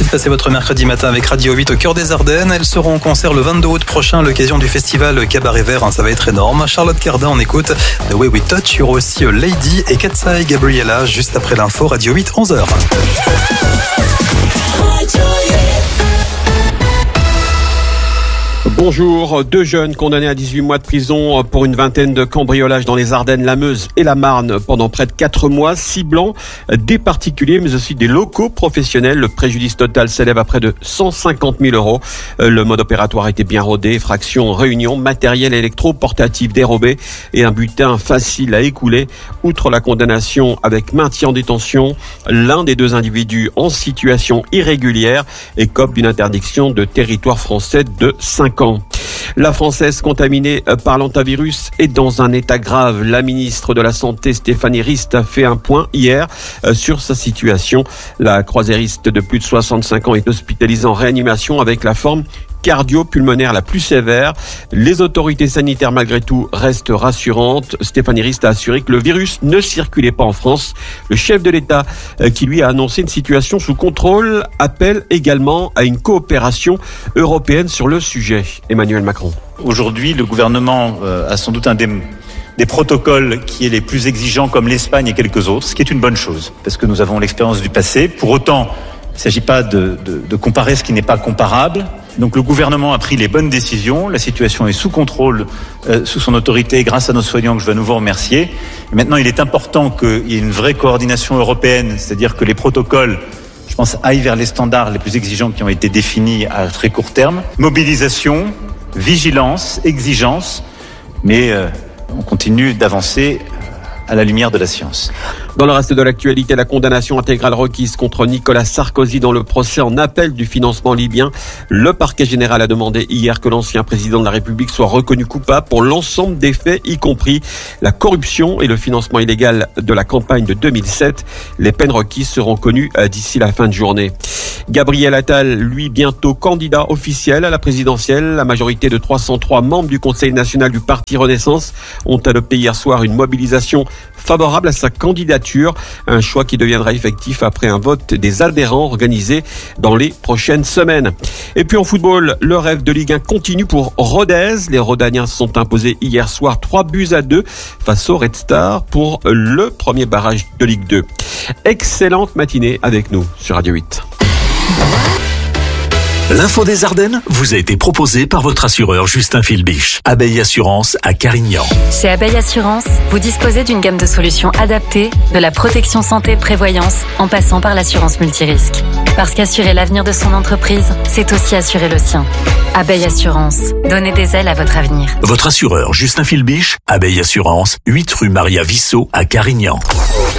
de passer votre mercredi matin avec Radio 8 au cœur des Ardennes. Elles seront en concert le 22 août prochain à l'occasion du festival Cabaret Vert. Ça va être énorme. Charlotte Cardin en écoute The Way We Touch. Il y aura aussi Lady et Katsai Gabriella juste après l'info. Radio 8, 11h. Bonjour, 2 jeunes condamnés à 18 mois de prison pour une vingtaine de cambriolages dans les Ardennes, la Meuse et la Marne pendant près de 4 mois, ciblant des particuliers mais aussi des locaux professionnels. Le préjudice total s'élève à près de 150 000 euros. Le mode opératoire était bien rodé, effraction, réunion, matériel électro-portatif dérobé et un butin facile à écouler. Outre la condamnation avec maintien en détention, l'un des 2 individus en situation irrégulière écope d'une interdiction de territoire français de 5 ans. La Française contaminée par l'hantavirus est dans un état grave. La ministre de la Santé, Stéphanie Rist, a fait un point hier sur sa situation. La croisiériste de plus de 65 ans est hospitalisée en réanimation avec la forme cardio-pulmonaire la plus sévère. Les autorités sanitaires, malgré tout, restent rassurantes. Stéphanie Rist a assuré que le virus ne circulait pas en France. Le chef de l'État, qui lui a annoncé une situation sous contrôle, appelle également à une coopération européenne sur le sujet. Emmanuel Macron. Aujourd'hui, le gouvernement a sans doute un des protocoles qui est les plus exigeants, comme l'Espagne et quelques autres, ce qui est une bonne chose, parce que nous avons l'expérience du passé. Pour autant, il ne s'agit pas de comparer ce qui n'est pas comparable. Donc le gouvernement a pris les bonnes décisions, la situation est sous contrôle, sous son autorité, grâce à nos soignants que je vais à nouveau remercier. Et maintenant, il est important qu'il y ait une vraie coordination européenne, c'est-à-dire que les protocoles, je pense, aillent vers les standards les plus exigeants qui ont été définis à très court terme. Mobilisation, vigilance, exigence, mais on continue d'avancer à la lumière de la science. Dans le reste de l'actualité, la condamnation intégrale requise contre Nicolas Sarkozy dans le procès en appel du financement libyen. Le parquet général a demandé hier que l'ancien président de la République soit reconnu coupable pour l'ensemble des faits, y compris la corruption et le financement illégal de la campagne de 2007. Les peines requises seront connues d'ici la fin de journée. Gabriel Attal, lui, bientôt candidat officiel à la présidentielle. La majorité de 303 membres du Conseil national du Parti Renaissance ont adopté hier soir une mobilisation favorable à sa candidature, un choix qui deviendra effectif après un vote des adhérents organisé dans les prochaines semaines. Et puis en football, le rêve de Ligue 1 continue pour Rodez. Les Rodaniens se sont imposés hier soir 3-2 face au Red Star pour le premier barrage de Ligue 2. Excellente matinée avec nous sur Radio 8. L'info des Ardennes vous a été proposée par votre assureur Justin Philbiche. Abeille Assurance à Carignan. Chez Abeille Assurance, vous disposez d'une gamme de solutions adaptées, de la protection santé prévoyance, en passant par l'assurance multirisque. Parce qu'assurer l'avenir de son entreprise, c'est aussi assurer le sien. Abeille Assurance, donnez des ailes à votre avenir. Votre assureur Justin Philbiche, Abeille Assurance, 8 rue Maria Vissot à Carignan.